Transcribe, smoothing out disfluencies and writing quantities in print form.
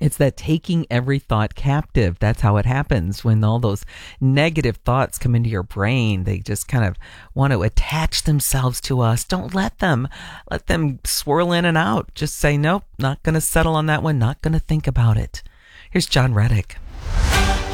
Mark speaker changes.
Speaker 1: It's that taking every thought captive. That's how it happens when all those negative thoughts come into your brain. They just kind of want to attach themselves to us. Don't let them. Let them swirl in and out. Just say, nope, not going to settle on that one, not going to think about it. Here's John Reddick.